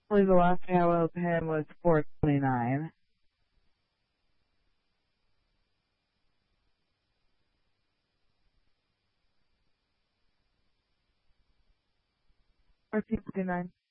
Actually, the last thing I was him was 429. Or 259.